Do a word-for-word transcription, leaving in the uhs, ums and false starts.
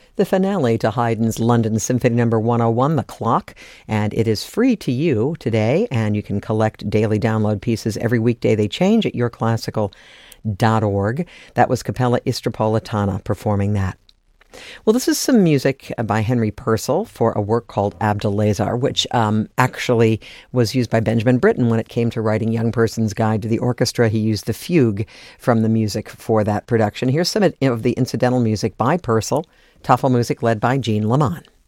the finale to Haydn's London Symphony Number one oh one, The Clock, and it is free to you today, and you can collect daily download pieces every weekday. They change at your classical dot org. That was Capella Istropolitana performing that. Well, this is some music by Henry Purcell for a work called Abdulazar, which um, actually was used by Benjamin Britten when it came to writing Young Person's Guide to the Orchestra. He used the fugue from the music for that production. Here's some of the incidental music by Purcell, Tafelmusik led by Jean Lamont.